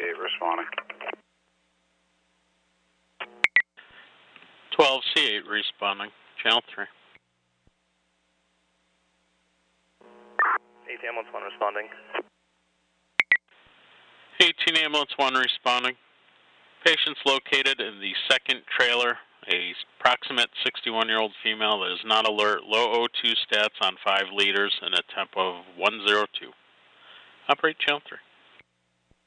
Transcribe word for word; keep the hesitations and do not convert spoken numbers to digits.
eight responding. twelve C eight responding. Channel three. eighteen ambulance one responding. eighteen ambulance one responding. Patient's located in the second trailer, a approximate sixty-one-year-old female that is not alert, low O two stats on five liters, and a tempo of one oh two. Operate channel three.